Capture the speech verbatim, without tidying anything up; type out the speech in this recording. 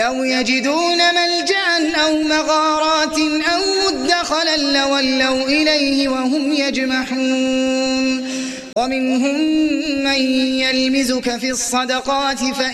أو يجدون ملجأ أو مغارات أو مدخلا لولوا إليه وهم يجمحون ومنهم من يلمزك في الصدقات